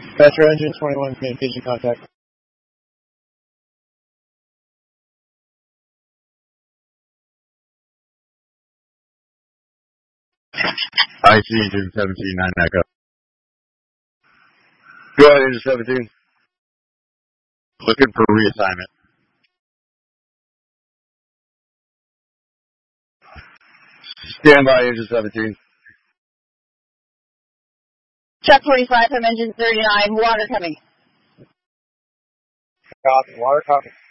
Metro Engine 21, communication contact. IC Engine 17, 9 Echo. Go ahead, Engine 17. Looking for reassignment. Stand by, Engine 17. Truck 45 from Engine 39, water coming. Copy, water copy.